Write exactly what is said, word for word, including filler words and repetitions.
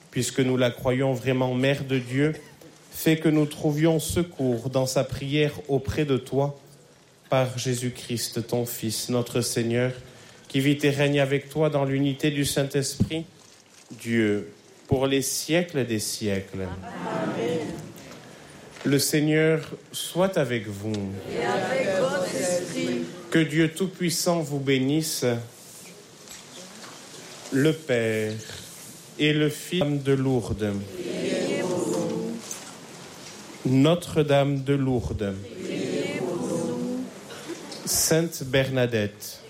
puisque nous la croyons vraiment Mère de Dieu, fais que nous trouvions secours dans sa prière auprès de toi, par Jésus-Christ, ton Fils, notre Seigneur, qui vit et règne avec toi dans l'unité du Saint-Esprit, Dieu, pour les siècles des siècles. Amen. Le Seigneur soit avec vous. Et avec votre esprit. Que Dieu Tout-Puissant vous bénisse, le Père et le Fils de Lourdes. Priez pour nous. Notre-Dame de Lourdes. Priez pour nous. Sainte Bernadette,